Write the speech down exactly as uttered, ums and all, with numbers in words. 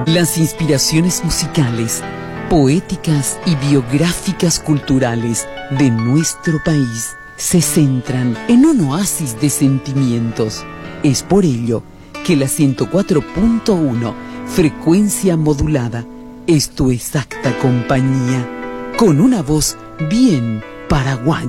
Las inspiraciones musicales, poéticas y biográficas culturales de nuestro país se centran en un oasis de sentimientos. Es por ello que la ciento cuatro punto uno, frecuencia modulada, es tu exacta compañía, con una voz bien paraguaya.